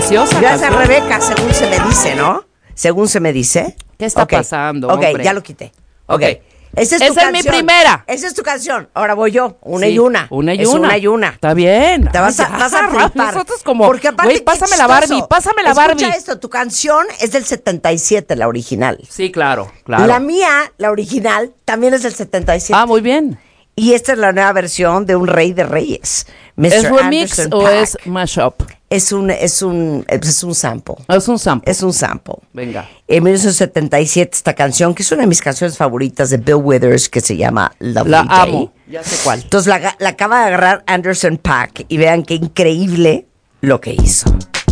preciosa. Gracias, Rebeca, según se me dice, ¿no? Según se me dice. ¿Qué está pasando, Ok, hombre? ya lo quité. Ok. Esa Esa es mi primera. Esa es tu canción. Ahora voy yo. Una Sí, y una. Una y es una. una y una. Está bien. Te vas a flipar. Nosotros como, Porque aparte, güey, pásame qué la Barbie, chistoso. pásame la Barbie. Escucha esto, tu canción es del 77, la original. Sí, claro, claro. La mía, la original, también es del 77. Ah, muy bien. Y esta es la nueva versión de Un Rey de Reyes. Mr. ¿Es remix Anderson o .Paak. es mashup? Es un sample. Es un sample. Es un sample. Venga. En 1977 esta canción, que es una de mis canciones favoritas de Bill Withers, que se llama Lovely La Day. amo. Ya sé cuál. Entonces la acaba de agarrar Anderson .Paak y vean qué increíble lo que hizo.